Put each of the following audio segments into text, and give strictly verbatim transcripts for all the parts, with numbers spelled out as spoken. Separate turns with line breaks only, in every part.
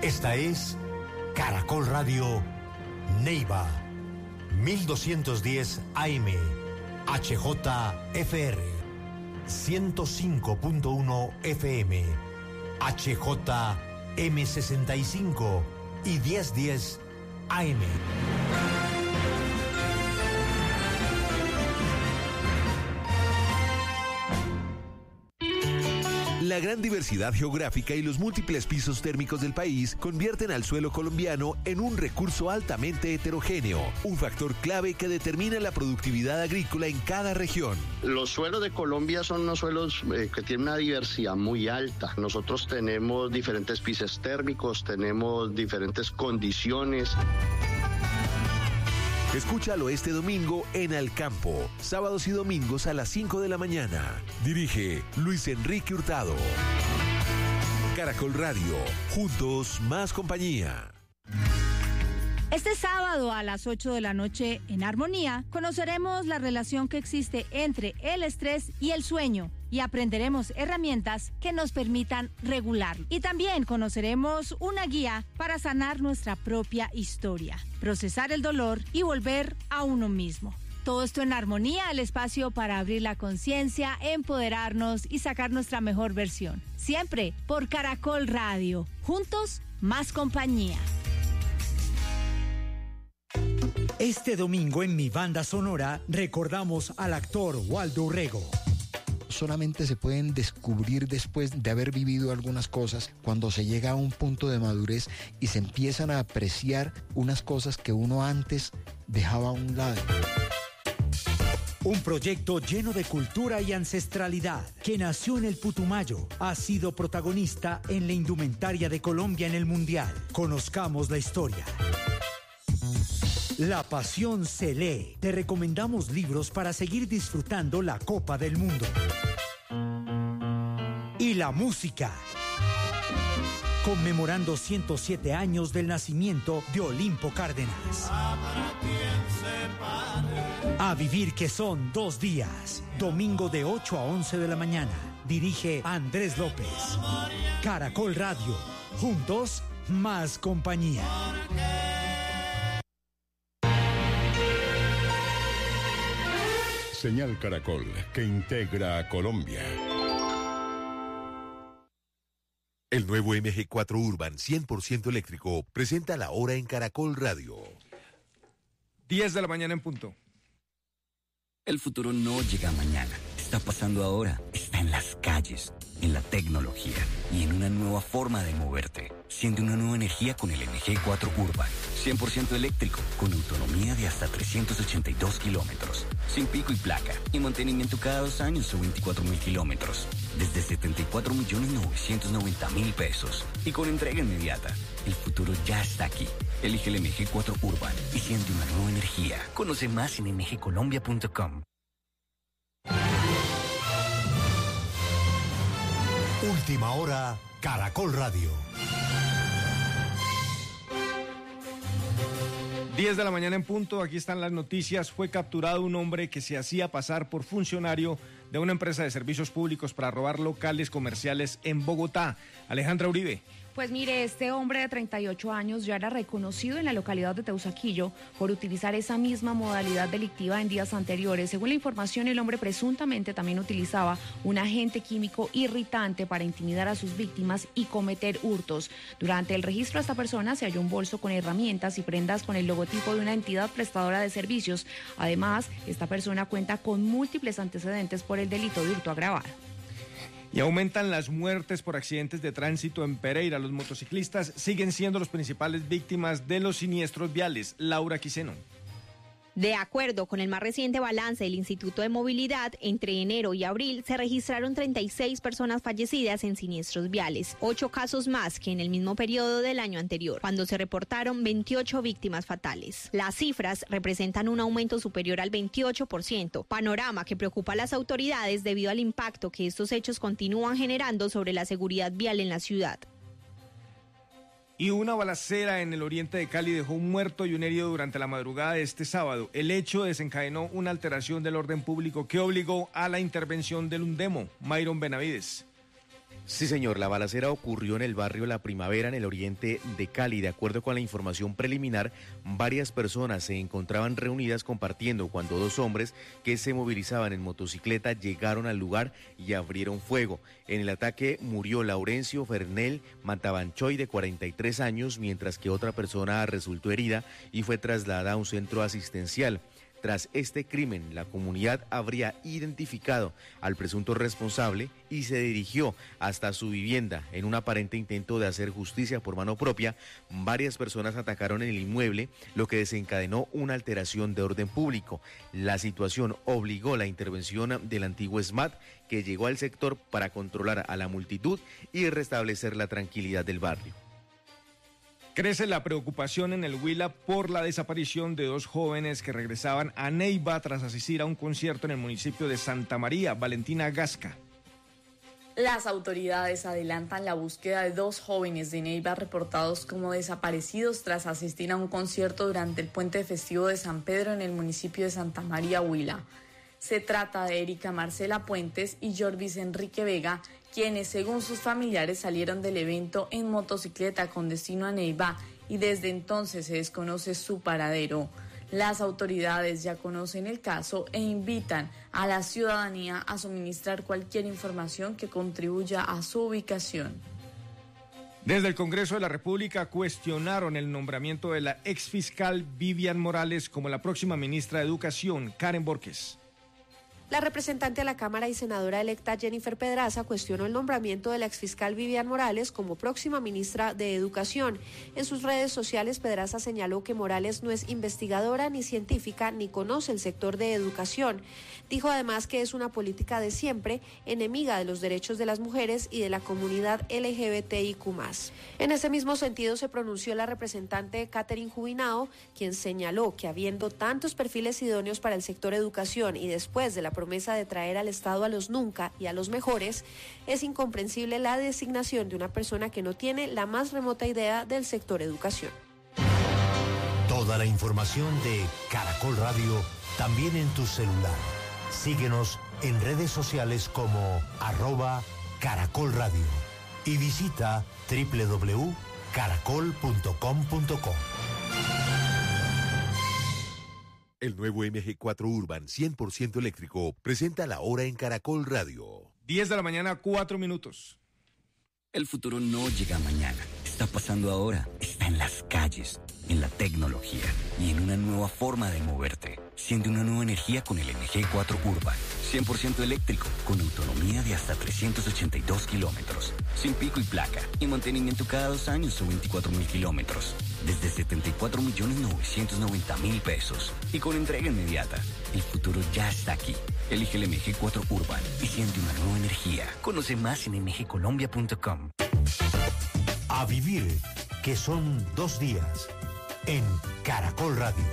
Esta es Caracol Radio Neiva, mil doscientos diez A M, H J F R, ciento cinco punto uno F M, H J M sesenta y cinco y mil diez A M.
La gran diversidad geográfica y los múltiples pisos térmicos del país convierten al suelo colombiano en un recurso altamente heterogéneo, un factor clave que determina la productividad agrícola en cada región.
Los suelos de Colombia son unos suelos eh, que tienen una diversidad muy alta. Nosotros tenemos diferentes pisos térmicos, tenemos diferentes condiciones.
Escúchalo este domingo en Al Campo, sábados y domingos a las cinco de la mañana. Dirige Luis Enrique Hurtado. Caracol Radio, juntos más compañía.
Este sábado a las ocho de la noche en Armonía conoceremos la relación que existe entre el estrés y el sueño y aprenderemos herramientas que nos permitan regularlo. Y también conoceremos una guía para sanar nuestra propia historia, procesar el dolor y volver a uno mismo. Todo esto en Armonía, el espacio para abrir la conciencia, empoderarnos y sacar nuestra mejor versión. Siempre por Caracol Radio. Juntos, más compañía.
Este domingo en Mi Banda Sonora recordamos al actor Waldo Urrego.
Solamente se pueden descubrir después de haber vivido algunas cosas, cuando se llega a un punto de madurez y se empiezan a apreciar unas cosas que uno antes dejaba a un lado.
Un proyecto lleno de cultura y ancestralidad, que nació en el Putumayo, ha sido protagonista en la indumentaria de Colombia en el Mundial. Conozcamos la historia. La pasión se lee. Te recomendamos libros para seguir disfrutando la Copa del Mundo. Y la música. Conmemorando ciento siete años del nacimiento de Olimpo Cárdenas. A vivir, que son dos días. Domingo de ocho a once de la mañana. Dirige Andrés López. Caracol Radio. Juntos, más compañía.
Señal Caracol, que integra a Colombia.
El nuevo M G cuatro Urban cien por ciento eléctrico presenta la hora en Caracol Radio.
diez de la mañana en punto.
El futuro no llega mañana, está pasando ahora, está en las calles, en la tecnología y en una nueva forma de moverte. Siente una nueva energía con el M G cuatro Urban, cien por ciento eléctrico, con autonomía de hasta trescientos ochenta y dos kilómetros, sin pico y placa, y mantenimiento cada dos años o veinticuatro mil kilómetros, desde setenta y cuatro millones novecientos noventa mil pesos, y con entrega inmediata. El futuro ya está aquí. Elige el M G cuatro Urban y siente una nueva energía. Conoce más en m g colombia punto com.
Última hora, Caracol Radio.
diez de la mañana en punto, aquí están las noticias. Fue capturado un hombre que se hacía pasar por funcionario de una empresa de servicios públicos para robar locales comerciales en Bogotá. Alejandra Uribe.
Pues mire, este hombre de treinta y ocho años ya era reconocido en la localidad de Teusaquillo por utilizar esa misma modalidad delictiva en días anteriores. Según la información, el hombre presuntamente también utilizaba un agente químico irritante para intimidar a sus víctimas y cometer hurtos. Durante el registro de esta persona se halló un bolso con herramientas y prendas con el logotipo de una entidad prestadora de servicios. Además, esta persona cuenta con múltiples antecedentes por el delito de hurto agravado.
Y aumentan las muertes por accidentes de tránsito en Pereira. Los motociclistas siguen siendo las principales víctimas de los siniestros viales. Laura Quiseno.
De acuerdo con el más reciente balance del Instituto de Movilidad, entre enero y abril se registraron treinta y seis personas fallecidas en siniestros viales, ocho casos más que en el mismo periodo del año anterior, cuando se reportaron veintiocho víctimas fatales. Las cifras representan un aumento superior al veintiocho por ciento, panorama que preocupa a las autoridades debido al impacto que estos hechos continúan generando sobre la seguridad vial en la ciudad.
Y una balacera en el oriente de Cali dejó un muerto y un herido durante la madrugada de este sábado. El hecho desencadenó una alteración del orden público que obligó a la intervención del UNDEMO. Mayron Benavides.
Sí, señor, la balacera ocurrió en el barrio La Primavera, en el oriente de Cali. De acuerdo con la información preliminar, varias personas se encontraban reunidas compartiendo cuando dos hombres que se movilizaban en motocicleta llegaron al lugar y abrieron fuego. En el ataque murió Laurencio Fernel Matabanchoy, de cuarenta y tres años, mientras que otra persona resultó herida y fue trasladada a un centro asistencial. Tras este crimen, la comunidad habría identificado al presunto responsable y se dirigió hasta su vivienda. En un aparente intento de hacer justicia por mano propia, varias personas atacaron en el inmueble, lo que desencadenó una alteración de orden público. La situación obligó la intervención del antiguo SMAT, que llegó al sector para controlar a la multitud y restablecer la tranquilidad del barrio.
Crece la preocupación en el Huila por la desaparición de dos jóvenes que regresaban a Neiva tras asistir a un concierto en el municipio de Santa María. Valentina Gasca.
Las autoridades adelantan la búsqueda de dos jóvenes de Neiva reportados como desaparecidos tras asistir a un concierto durante el puente festivo de San Pedro en el municipio de Santa María, Huila. Se trata de Erika Marcela Puentes y Jorvis Enrique Vega, quienes según sus familiares salieron del evento en motocicleta con destino a Neiva y desde entonces se desconoce su paradero. Las autoridades ya conocen el caso e invitan a la ciudadanía a suministrar cualquier información que contribuya a su ubicación.
Desde el Congreso de la República cuestionaron el nombramiento de la exfiscal Vivian Morales como la próxima ministra de Educación, Karen Borges.
La representante de la Cámara y senadora electa Jennifer Pedraza cuestionó el nombramiento de la exfiscal Vivian Morales como próxima ministra de Educación. En sus redes sociales, Pedraza señaló que Morales no es investigadora ni científica ni conoce el sector de educación. Dijo además que es una política de siempre, enemiga de los derechos de las mujeres y de la comunidad L G B T I Q más. En ese mismo sentido se pronunció la representante Catherine Jubinao, quien señaló que habiendo tantos perfiles idóneos para el sector educación y después de la promesa de traer al Estado a los nunca y a los mejores, es incomprensible la designación de una persona que no tiene la más remota idea del sector educación.
Toda la información de Caracol Radio también en tu celular. Síguenos en redes sociales como arroba Caracol Radio y visita doble u doble u doble u punto caracol punto com punto co.
El nuevo M G cuatro Urban cien por ciento eléctrico presenta la hora en Caracol Radio.
diez de la mañana, cuatro minutos.
El futuro no llega mañana, está pasando ahora, está en las calles, en la tecnología y en una nueva forma de moverte. Siente una nueva energía con el M G cuatro Urban, cien por ciento eléctrico, con autonomía de hasta trescientos ochenta y dos kilómetros, sin pico y placa, y mantenimiento cada dos años o veinticuatro mil kilómetros, desde setenta y cuatro millones novecientos noventa mil pesos, y con entrega inmediata. El futuro ya está aquí. Elige el M G cuatro Urban y siente una nueva energía. Conoce más en m g colombia punto com.
A vivir, que son dos días, en Caracol Radio.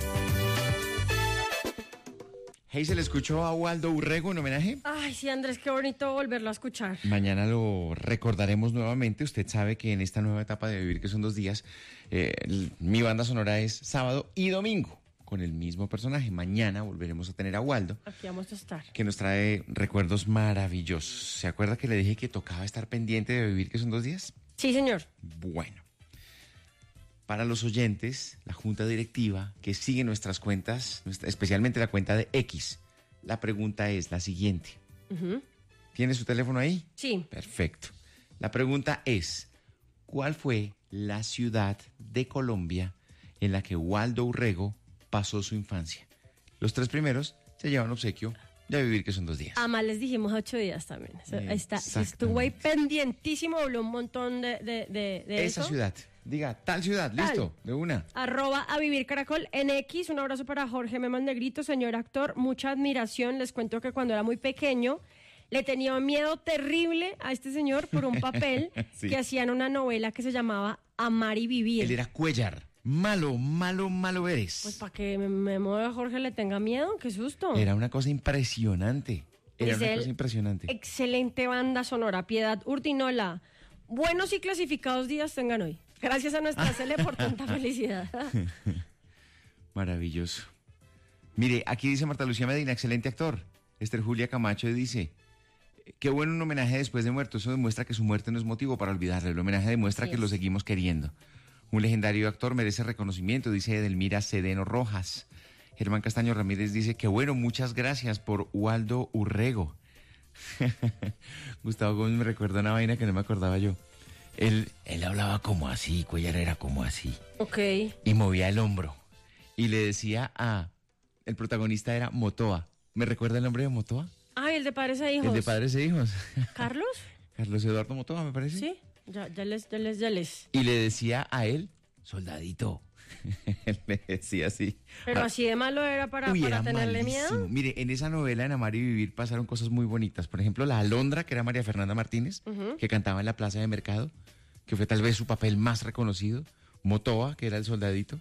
Hey, ¿se le escuchó a Waldo Urrego en homenaje?
Ay, sí, Andrés, qué bonito volverlo a escuchar.
Mañana lo recordaremos nuevamente. Usted sabe que en esta nueva etapa de Vivir, que son dos días, eh, mi banda sonora es sábado y domingo, con el mismo personaje. Mañana volveremos a tener a Waldo.
Aquí vamos a estar.
Que nos trae recuerdos maravillosos. ¿Se acuerda que le dije que tocaba estar pendiente de Vivir, que son dos días?
Sí, señor.
Bueno. Para los oyentes, la junta directiva que sigue nuestras cuentas, especialmente la cuenta de X, la pregunta es la siguiente.
Uh-huh.
¿Tiene su teléfono ahí?
Sí.
Perfecto. La pregunta es, ¿cuál fue la ciudad de Colombia en la que Waldo Urrego pasó su infancia? Los tres primeros se llevan obsequio de Vivir, que son dos días.
Además les dijimos ocho días también. O sea, ahí está. Si estuvo ahí pendientísimo, habló un montón de, de, de, de
Esa
eso.
ciudad. Diga, tal ciudad, tal. Listo, de una.
Arroba a Vivir Caracol en X. Un abrazo para Jorge Meman Negrito, señor actor. Mucha admiración. Les cuento que cuando era muy pequeño le tenía un miedo terrible a este señor por un papel sí. que hacía en una novela que se llamaba Amar y Vivir.
Él era Cuellar. Malo, malo, malo eres.
Pues para que me, me mueva Jorge le tenga miedo, qué susto.
Era una cosa impresionante. Era
Dice
una cosa impresionante.
Excelente banda sonora. Piedad Urtinola. Buenos y clasificados días tengan hoy. Gracias a nuestra Cele por tanta felicidad.
Maravilloso. Mire, aquí dice Marta Lucía Medina, excelente actor. Esther Julia Camacho dice, Qué bueno un homenaje después de muerto. Eso demuestra que su muerte no es motivo para olvidarle. El homenaje demuestra que lo seguimos queriendo. Un legendario actor merece reconocimiento, dice Edelmira Cedeno Rojas. Germán Castaño Ramírez dice, qué bueno, muchas gracias por Waldo Urrego. Gustavo Gómez me recuerda una vaina que no me acordaba yo. Él, él hablaba como así, Cuellar era como así.
Ok.
Y movía el hombro. Y le decía a... El protagonista era Motoa. ¿Me recuerda el nombre de Motoa?
Ay, el de Padres e Hijos.
El de Padres e Hijos.
¿Carlos?
Carlos Eduardo Motoa, me parece.
Sí, ya, ya les, ya les, ya les.
Y le decía a él, soldadito. Le decía así.
Pero
ah,
así de malo era para,
uy,
para
era
tenerle
malísimo.
miedo.
Mire, en esa novela, en Amar y Vivir, pasaron cosas muy bonitas. Por ejemplo, la Alondra, que era María Fernanda Martínez, uh-huh. que cantaba en la Plaza de Mercado, que fue tal vez su papel más reconocido. Motoa, que era el soldadito.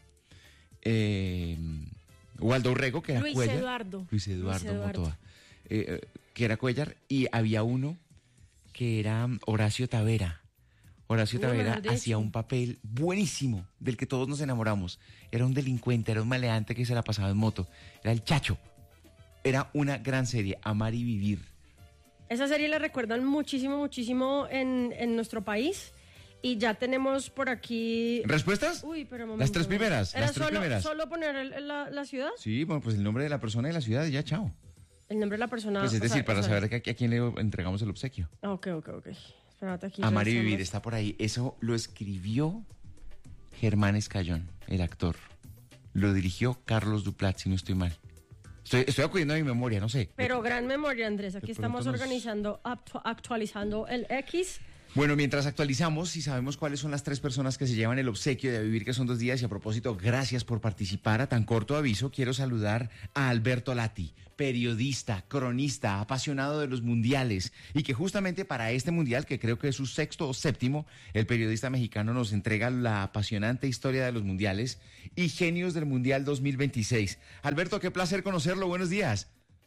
Eh, Waldo Urrego, que era
Luis
Cuellar.
Eduardo.
Luis Eduardo,
Luis Eduardo.
Motoa. Eh, que era Cuellar. Y había uno que era Horacio Tavera. Horacio
Uy,
Tavera hacía un papel buenísimo, del que todos nos enamoramos. Era un delincuente, era un maleante que se la pasaba en moto. Era el Chacho. Era una gran serie, Amar y Vivir.
Esa serie la recuerdan muchísimo, muchísimo en, en nuestro país. Y ya tenemos por aquí...
¿Respuestas?
Uy, pero un momento.
Las tres primeras.
¿Era
las tres
solo,
primeras.
solo poner el, la, la ciudad?
Sí, bueno, pues el nombre de la persona y la ciudad y ya, chao.
El nombre de la persona...
Pues es decir,
sea,
para
o
saber
sea,
a, a quién le entregamos el obsequio.
Ok, ok, ok. Espérate aquí.
Amar y
revisamos.
Vivir está por ahí. Eso lo escribió Germán Escayón, el actor. Lo dirigió Carlos Duplat, si no estoy mal. Estoy, estoy acudiendo a mi memoria, no sé.
Pero gran memoria, Andrés. Aquí
De
estamos
pronto nos-
organizando, actu- actualizando el X.
Bueno, mientras actualizamos y sabemos cuáles son las tres personas que se llevan el obsequio de A Vivir, que son dos días, y a propósito, gracias por participar. A tan corto aviso, quiero saludar a Alberto Lati, periodista, cronista, apasionado de los mundiales, y que justamente para este mundial, que creo que es su sexto o séptimo, el periodista mexicano nos entrega la apasionante historia de los mundiales y genios del Mundial dos mil veintiséis. Alberto, qué placer conocerlo. Buenos días.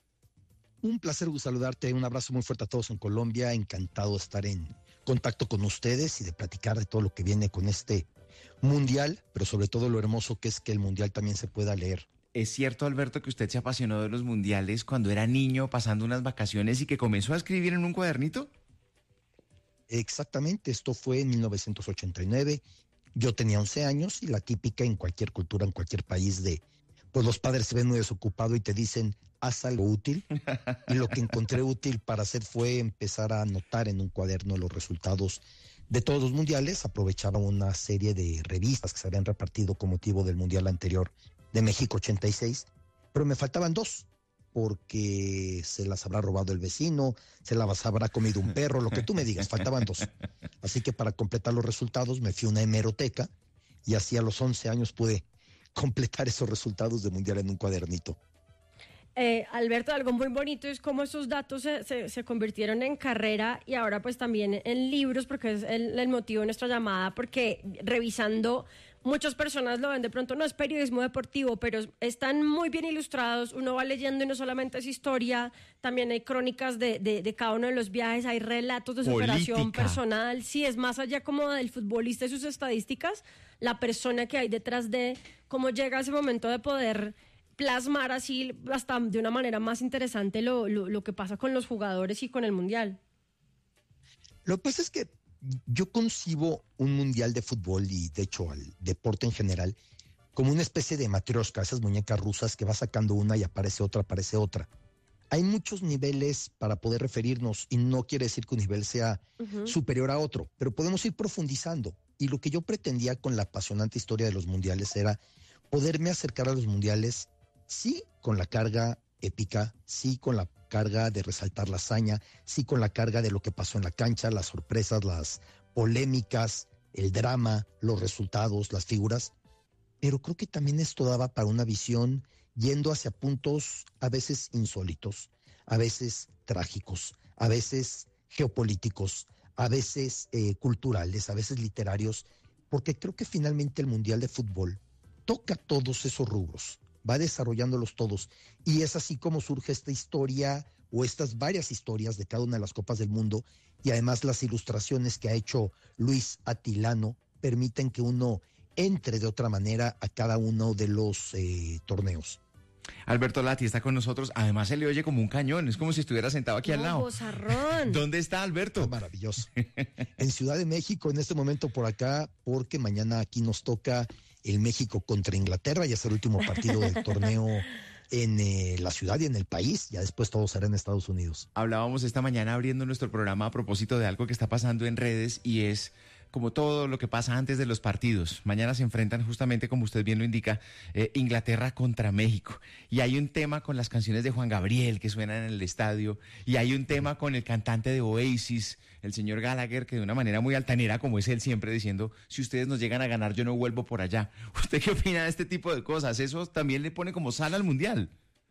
Un placer saludarte, un abrazo muy fuerte a todos en Colombia, encantado de estar en contacto con ustedes y de platicar de todo lo que viene con este mundial, pero sobre todo lo hermoso que es que el mundial también se pueda leer.
¿Es cierto, Alberto, que usted se apasionó de los mundiales cuando era niño, pasando unas vacaciones y que comenzó a escribir en un cuadernito?
Exactamente, esto fue en mil novecientos ochenta y nueve, yo tenía once años y la típica en cualquier cultura, en cualquier país de, pues los padres se ven muy desocupados y te dicen, haz algo útil. Y lo que encontré útil para hacer fue empezar a anotar en un cuaderno los resultados de todos los mundiales. Aprovechaba una serie de revistas que se habían repartido con motivo del mundial anterior de México ochenta y seis, pero me faltaban dos, porque se las habrá robado el vecino, se las habrá comido un perro, lo que tú me digas, faltaban dos. Así que para completar los resultados me fui a una hemeroteca y así a los once años pude completar esos resultados de mundial en un cuadernito.
Eh, Alberto, algo muy bonito es cómo esos datos se, se, se convirtieron en carrera y ahora pues también en libros, porque es el, el motivo de nuestra llamada, porque revisando, muchas personas lo ven de pronto, no es periodismo deportivo, pero están muy bien ilustrados, uno va leyendo y no solamente es historia, también hay crónicas de, de, de cada uno de los viajes, hay relatos de superación
Política.
personal, sí, es más allá como del futbolista y sus estadísticas, la persona que hay detrás de cómo llega a ese momento de poder plasmar así hasta de una manera más interesante lo, lo, lo que pasa con los jugadores y con el mundial.
Lo que pasa es que yo concibo un mundial de fútbol y de hecho al deporte en general como una especie de matrioshka, esas muñecas rusas que va sacando una y aparece otra, aparece otra. Hay muchos niveles para poder referirnos y no quiere decir que un nivel sea uh-huh. superior a otro, pero podemos ir profundizando. Y lo que yo pretendía con la apasionante historia de los mundiales era poderme acercar a los mundiales, sí con la carga épica, sí con la carga de resaltar la hazaña, sí con la carga de lo que pasó en la cancha, las sorpresas, las polémicas, el drama, los resultados, las figuras, pero creo que también esto daba para una visión yendo hacia puntos a veces insólitos, a veces trágicos, a veces geopolíticos, a veces eh, culturales, a veces literarios, porque creo que finalmente el Mundial de Fútbol toca todos esos rubros, va desarrollándolos todos, y es así como surge esta historia o estas varias historias de cada una de las Copas del Mundo, y además las ilustraciones que ha hecho Luis Atilano permiten que uno entre de otra manera a cada uno de los eh, torneos.
Alberto Lati está con nosotros. Además se le oye como un cañón. Es como si estuviera sentado aquí
no,
al lado.
Bozarrón.
¿Dónde está Alberto?
Oh, maravilloso. En Ciudad de México, en este momento por acá, porque mañana aquí nos toca el México contra Inglaterra. Ya será el último partido del torneo en eh, la ciudad y en el país. Ya después todo será en Estados Unidos.
Hablábamos esta mañana abriendo nuestro programa a propósito de algo que está pasando en redes y es como todo lo que pasa antes de los partidos. Mañana se enfrentan justamente, como usted bien lo indica, eh, Inglaterra contra México. Y hay un tema con las canciones de Juan Gabriel que suenan en el estadio. Y hay un tema con el cantante de Oasis, el señor Gallagher, que de una manera muy altanera, como es él siempre, diciendo, si ustedes nos llegan a ganar, yo no vuelvo por allá. ¿Usted qué opina de este tipo de cosas? ¿Eso también le pone como sal al Mundial?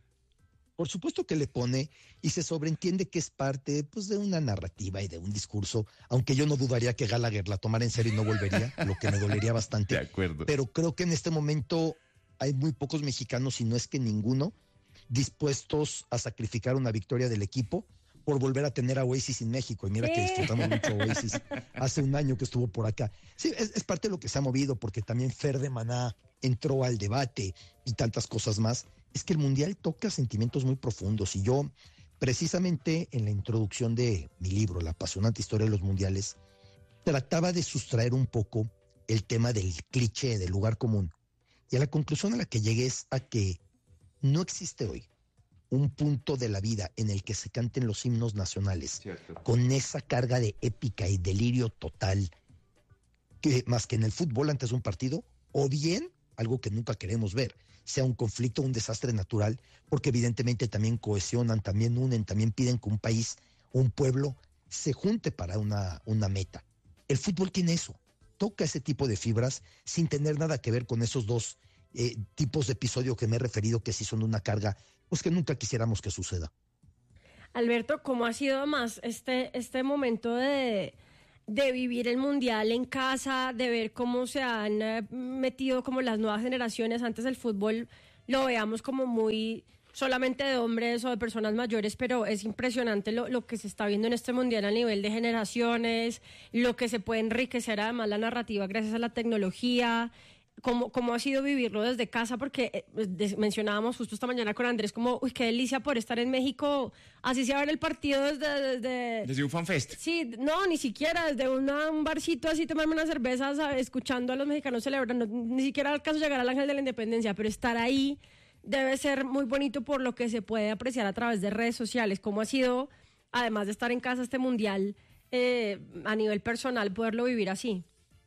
Por supuesto que le pone y se sobreentiende que es parte pues, de una narrativa y de un discurso, aunque yo no dudaría que Gallagher la tomara en serio y no volvería, lo que me dolería bastante.
De acuerdo.
Pero creo que en este momento hay muy pocos mexicanos, si no es que ninguno, dispuestos a sacrificar una victoria del equipo por volver a tener a Oasis en México. Y mira que disfrutamos mucho Oasis hace un año que estuvo por acá. Sí, es, es parte de lo que se ha movido, porque también Fer de Maná entró al debate y tantas cosas más. Es que el Mundial toca sentimientos muy profundos y yo, precisamente en la introducción de mi libro, La apasionante historia de los mundiales, trataba de sustraer un poco el tema del cliché, del lugar común. Y a la conclusión a la que llegué es a que no existe hoy un punto de la vida en el que se canten los himnos nacionales, cierto, con esa carga de épica y delirio total, que más que en el fútbol antes de un partido, o bien algo que nunca queremos ver, sea un conflicto, un desastre natural, porque evidentemente también cohesionan, también unen, también piden que un país, un pueblo, se junte para una, una meta. El fútbol tiene eso, toca ese tipo de fibras sin tener nada que ver con esos dos eh, tipos de episodio que me he referido, que sí son una carga, pues que nunca quisiéramos que suceda.
Alberto, ¿cómo ha sido más este, este momento de... de vivir el Mundial en casa, de ver cómo se han eh, metido como las nuevas generaciones? Antes el fútbol lo veamos como muy solamente de hombres o de personas mayores, pero es impresionante lo, lo que se está viendo en este Mundial a nivel de generaciones, lo que se puede enriquecer además la narrativa gracias a la tecnología. ¿Cómo, cómo ha sido vivirlo desde casa? Porque eh, de, mencionábamos justo esta mañana con Andrés como, uy, qué delicia por estar en México, así sea ver el partido desde... Desde,
desde un fanfest.
Sí, no, ni siquiera, desde una, un barcito así, tomarme unas cervezas, ¿sabes? Escuchando a los mexicanos celebrando, ni siquiera alcanzo a llegar al Ángel de la Independencia, pero estar ahí debe ser muy bonito por lo que se puede apreciar a través de redes sociales. ¿Cómo ha sido, además de estar en casa este Mundial, eh, a nivel personal, poderlo vivir así?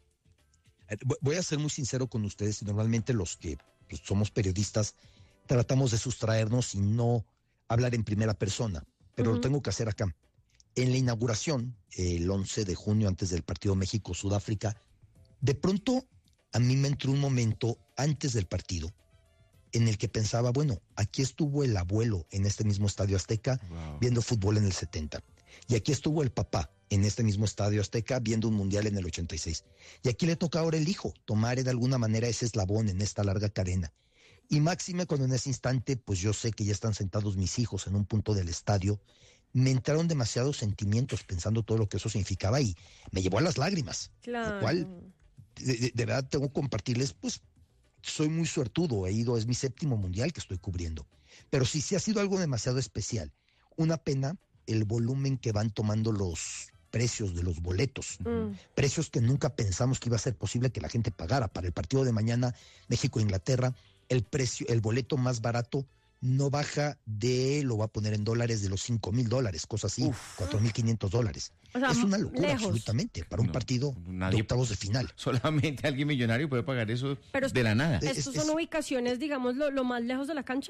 Voy a ser muy sincero con ustedes, y normalmente los que pues, somos periodistas tratamos de sustraernos y no hablar en primera persona, pero uh-huh. lo tengo que hacer acá. En la inauguración, el once de junio, antes del partido México-Sudáfrica, de pronto a mí me entró un momento antes del partido en el que pensaba, bueno, aquí estuvo el abuelo en este mismo Estadio Azteca wow. viendo fútbol en el setenta, y aquí estuvo el papá en este mismo Estadio Azteca viendo un mundial en el ochenta y seis. Y aquí le toca ahora el hijo tomar de alguna manera ese eslabón en esta larga cadena. Y máxime cuando en ese instante, pues yo sé que ya están sentados mis hijos en un punto del estadio, me entraron demasiados sentimientos pensando todo lo que eso significaba y me llevó a las lágrimas. Claro. Lo cual, de, de, de verdad tengo que compartirles, pues soy muy suertudo, he ido, es mi séptimo mundial que estoy cubriendo. Pero sí, sí ha sido algo demasiado especial. Una pena el volumen que van tomando los precios de los boletos, mm. precios que nunca pensamos que iba a ser posible que la gente pagara. Para el partido de mañana, México-Inglaterra, el precio, el boleto más barato no baja de, lo va a poner en dólares, de los cinco mil dólares, cosas así, cuatro mil quinientos dólares. O sea, es una locura lejos. absolutamente para un no, partido nadie, de octavos de final.
Solamente alguien millonario puede pagar eso Pero de la nada.
¿Estos son es, ubicaciones, digamos, lo, lo más lejos de la cancha?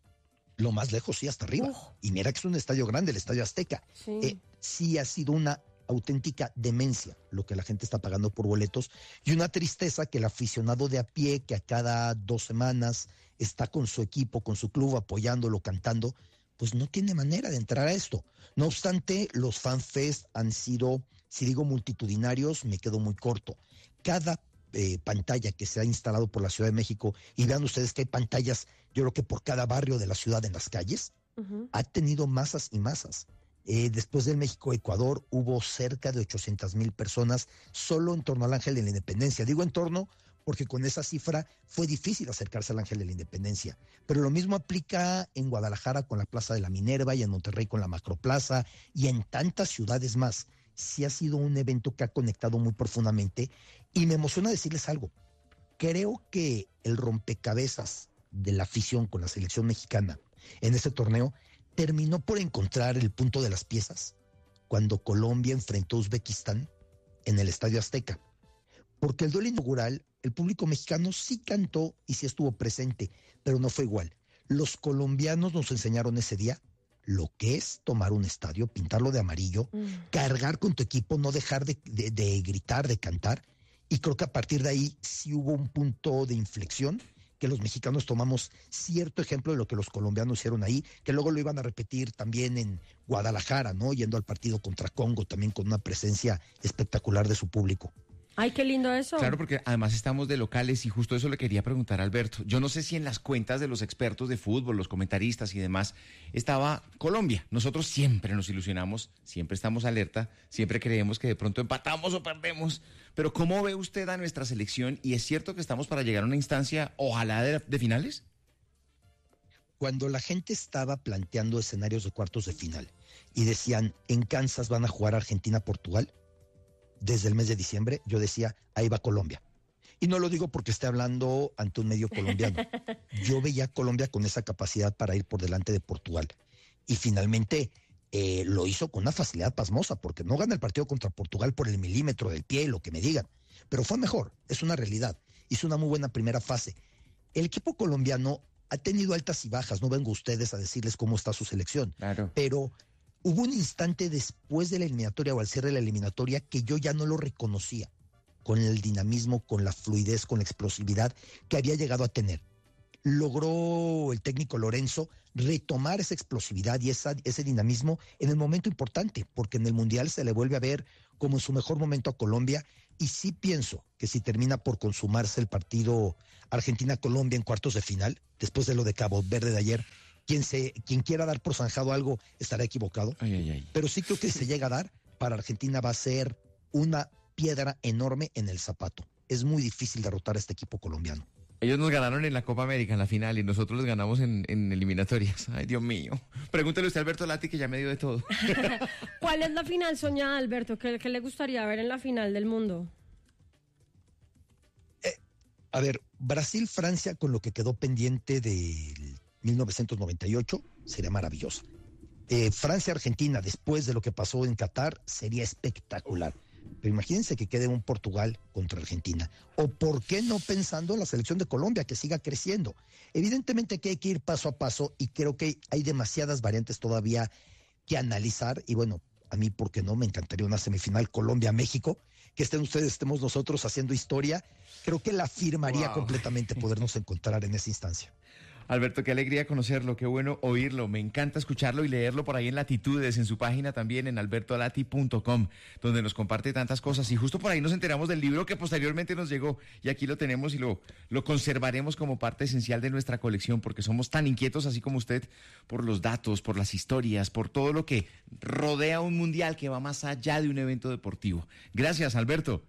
Lo más lejos, sí, hasta arriba. Uh. Y mira que es un estadio grande, el Estadio Azteca. Sí. Eh, sí ha sido una auténtica demencia lo que la gente está pagando por boletos y una tristeza que el aficionado de a pie, que a cada dos semanas está con su equipo, con su club, apoyándolo, cantando, pues no tiene manera de entrar a esto. No obstante, los fanfest han sido, si digo multitudinarios, me quedo muy corto. Cada Eh, pantalla que se ha instalado por la Ciudad de México, y vean ustedes que hay pantallas, yo creo que por cada barrio de la ciudad en las calles, uh-huh. ha tenido masas y masas. Eh, después del México-Ecuador hubo cerca de ochocientas mil personas solo en torno al Ángel de la Independencia. Digo en torno porque con esa cifra fue difícil acercarse al Ángel de la Independencia. Pero lo mismo aplica en Guadalajara con la Plaza de la Minerva y en Monterrey con la Macroplaza y en tantas ciudades más. Sí ha sido un evento que ha conectado muy profundamente y me emociona decirles algo. Creo que el rompecabezas de la afición con la selección mexicana en este torneo terminó por encontrar el punto de las piezas cuando Colombia enfrentó a Uzbekistán en el Estadio Azteca. Porque el duelo inaugural, el público mexicano sí cantó y sí estuvo presente, pero no fue igual. Los colombianos nos enseñaron ese día lo que es tomar un estadio, pintarlo de amarillo, mm. cargar con tu equipo, no dejar de, de, de gritar, de cantar. Y creo que a partir de ahí sí hubo un punto de inflexión, que los mexicanos tomamos cierto ejemplo de lo que los colombianos hicieron ahí, que luego lo iban a repetir también en Guadalajara, ¿no? Yendo al partido contra Congo, también con una presencia espectacular de su público.
Ay, qué lindo eso.
Claro, porque además estamos de locales y justo eso le quería preguntar a Alberto. Yo no sé si en las cuentas de los expertos de fútbol, los comentaristas y demás, estaba Colombia. Nosotros siempre nos ilusionamos, siempre estamos alerta, siempre creemos que de pronto empatamos o perdemos. Pero ¿cómo ve usted a nuestra selección? ¿Y es cierto que estamos para llegar a una instancia, ojalá, de, de finales?
Cuando la gente estaba planteando escenarios de cuartos de final y decían, en Kansas van a jugar Argentina-Portugal, desde el mes de diciembre, yo decía, ahí va Colombia. Y no lo digo porque esté hablando ante un medio colombiano. Yo veía a Colombia con esa capacidad para ir por delante de Portugal. Y finalmente eh, lo hizo con una facilidad pasmosa, porque no gana el partido contra Portugal por el milímetro del pie, lo que me digan. Pero fue mejor, es una realidad. Hizo una muy buena primera fase. El equipo colombiano ha tenido altas y bajas. No vengo a ustedes a decirles cómo está su selección.
Claro.
Pero hubo un instante después de la eliminatoria o al cierre de la eliminatoria que yo ya no lo reconocía con el dinamismo, con la fluidez, con la explosividad que había llegado a tener. Logró el técnico Lorenzo retomar esa explosividad y esa, ese dinamismo en el momento importante, porque en el Mundial se le vuelve a ver como en su mejor momento a Colombia, y sí pienso que si termina por consumarse el partido Argentina-Colombia en cuartos de final, después de lo de Cabo Verde de ayer, Quien, se, quien quiera dar por zanjado algo estará equivocado.
Ay, ay, ay.
Pero sí creo que si se llega a dar, para Argentina va a ser una piedra enorme en el zapato. Es muy difícil derrotar a este equipo colombiano.
Ellos nos ganaron en la Copa América, en la final, y nosotros les ganamos en, en eliminatorias. Ay, Dios mío. Pregúntele usted a Alberto Lati, que ya me dio de todo.
¿Cuál es la final soñada, Alberto? ¿Qué, qué le gustaría ver en la final del mundo?
Eh, a ver, Brasil-Francia, con lo que quedó pendiente del mil novecientos noventa y ocho, sería maravillosa. Eh, Francia-Argentina, después de lo que pasó en Qatar, sería espectacular. Pero imagínense que quede un Portugal contra Argentina. O por qué no pensando en la selección de Colombia, que siga creciendo. Evidentemente que hay que ir paso a paso y creo que hay demasiadas variantes todavía que analizar. Y bueno, a mí, ¿por qué no? Me encantaría una semifinal Colombia-México, que estén ustedes, estemos nosotros haciendo historia. Creo que la firmaría wow. completamente podernos encontrar en esa instancia.
Alberto, qué alegría conocerlo, qué bueno oírlo. Me encanta escucharlo y leerlo por ahí en Latitudes, en su página también, en alberto lati punto com, donde nos comparte tantas cosas. Y justo por ahí nos enteramos del libro que posteriormente nos llegó. Y aquí lo tenemos y lo, lo conservaremos como parte esencial de nuestra colección, porque somos tan inquietos, así como usted, por los datos, por las historias, por todo lo que rodea un mundial que va más allá de un evento deportivo. Gracias, Alberto.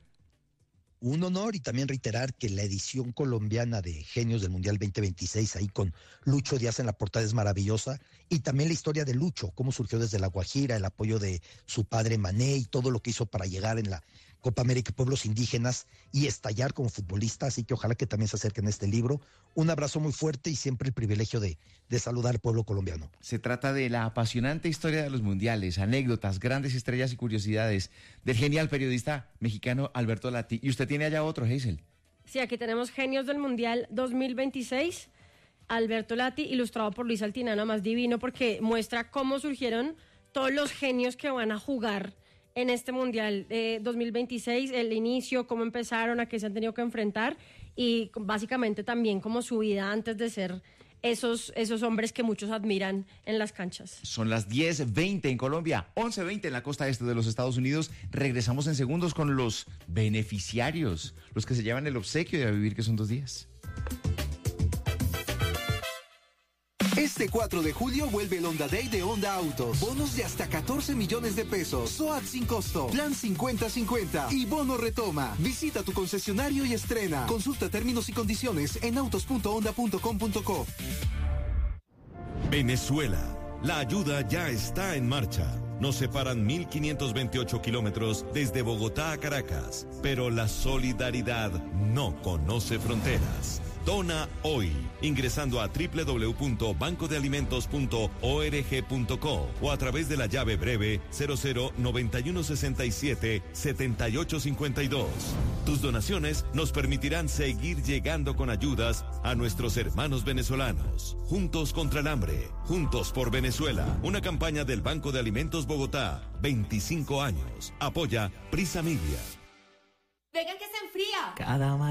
Un honor, y también reiterar que la edición colombiana de Genios del Mundial veinte veintiséis, ahí con Lucho Díaz en la portada, es maravillosa. Y también la historia de Lucho, cómo surgió desde La Guajira, el apoyo de su padre Mané y todo lo que hizo para llegar en la Copa América y pueblos indígenas y estallar como futbolista. Así que ojalá que también se acerquen a este libro. Un abrazo muy fuerte y siempre el privilegio de, de saludar al pueblo colombiano.
Se trata de la apasionante historia de los mundiales, anécdotas, grandes estrellas y curiosidades del genial periodista mexicano Alberto Lati. Y usted tiene allá otro, Hazel.
Sí, aquí tenemos Genios del Mundial dos mil veintiséis, Alberto Lati, ilustrado por Luis Altinano, más divino, porque muestra cómo surgieron todos los genios que van a jugar en este Mundial de dos mil veintiséis, el inicio, cómo empezaron, a qué se han tenido que enfrentar y básicamente también como su vida antes de ser esos, esos hombres que muchos admiran en las canchas.
Son las diez veinte en Colombia, once veinte en la costa este de los Estados Unidos. Regresamos en segundos con los beneficiarios, los que se llevan el obsequio de A Vivir, que son dos días.
Este cuatro de julio vuelve el Honda Day de Honda Autos. Bonos de hasta catorce millones de pesos. SOAT sin costo. Plan cincuenta cincuenta. Y bono retoma. Visita tu concesionario y estrena. Consulta términos y condiciones en autos punto honda punto com punto co.
Venezuela. La ayuda ya está en marcha. Nos separan mil quinientos veintiocho kilómetros desde Bogotá a Caracas, pero la solidaridad no conoce fronteras. Dona hoy, ingresando a doble u doble u doble u punto banco de alimentos punto org punto co o a través de la llave breve cero cero noventa y uno sesenta y siete setenta y ocho cincuenta y dos. Tus donaciones nos permitirán seguir llegando con ayudas a nuestros hermanos venezolanos. Juntos contra el hambre, juntos por Venezuela. Una campaña del Banco de Alimentos Bogotá, veinticinco años. Apoya Prisa Media.
Venga que se enfría.
Cada mañana.